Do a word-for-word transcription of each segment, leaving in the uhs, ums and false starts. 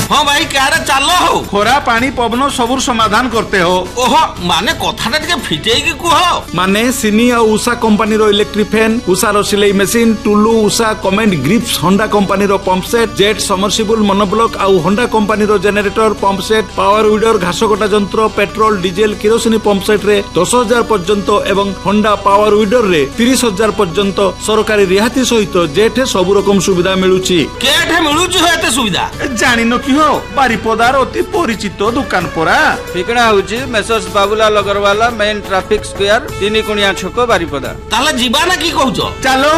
हाँ भाई क्या चलो हो खरा पानी पवन सबुर समाधान करते हो। ओहो माने कथाटा टिके फिटेई कुह माने सिनी और उषा कंपनी रो इलेक्ट्रिक फैन, उषा रो सिलाई machine, Tullu Usha comment grips, Honda company रो pump set, jet submersible monoblock और होंडा कंपनी रो generator, pump set, power weeder, घास कटा यंत्र, पेट्रोल डीजेल किरोसिनी पंप सेट रे दस हजार पर्यंत एवं होंडा पावर विडर रे तीस हजार पर्यंत सरकारी रिहाती सहित जेठे सब रकम सुविधा मिलुची। केठे मिलुची हो एते सुविधा जानिनो कि हो बारिपदार अति परिचित दुकान परा। ठिकना होची messrs Babulal Agrawala main traffic square तीन कुणिया छक बारिपदा। ताले जीवा ना की कहउछो चलो।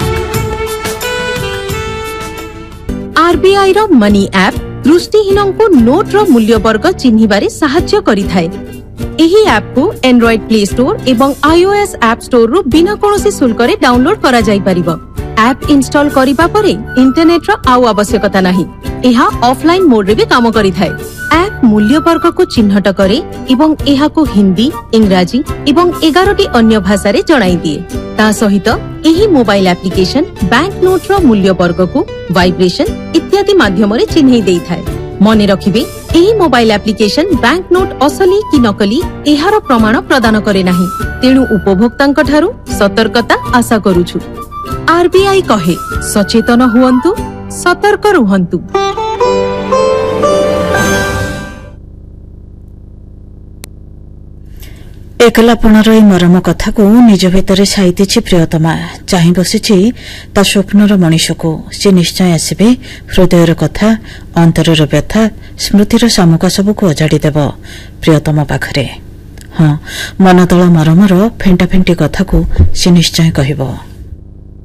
आरबीआई रो मनी ऐप दृष्टिहीन को नोट रो मूल्य वर्ग चिन्हिबारे सहाय्य करिथाय। एही ऐप को एंड्रॉइड प्ले स्टोर एवं आईओएस ऐप स्टोर रो बिना कोनोसी शुल्क रे डाउनलोड करा जाई परिबो। ऐप इंस्टॉल करिबा परे इंटरनेट रो आउ आवश्यकता नाही। एहा ऑफलाइन मोड रे भी काम करिथाय। ऐप मूल्य वर्ग को चिन्हट करे एवं एहा को हिंदी, इंग्राजी एवं ग्यारह टी अन्य भाषा रे जणाई दिए। ता सहित एही मोबाइल एप्लीकेशन बैंक नोट रो मूल्य वर्ग को वाइब्रेशन इत्यादि माध्यम रे चिन्है देइथाय। मने रखिबे एही मोबाइल एप्लीकेशन बैंक नोट असली कि नकली एहार प्रमाण प्रदान करे नाही। तेणु उपभोक्तांक ठारू सतर्कता आशा करूछु। आरबीआई कहे सचेतन हुअन्तु, सतर्क रुहन्तु। एकलापणर ए मरम कथा को निज भितर साइतिछि प्रियतमा। चाहि बसिछि ता स्वप्नर मनीष को से निश्चय आसबे हृदयर कथा, अंतरर व्यथा, स्मृतिर सामुका सब को अजाड़ी देव प्रियतमा पाखरे। हाँ मनतल मरमर फेंटा फेंटी कथा को से निश्चय कहब।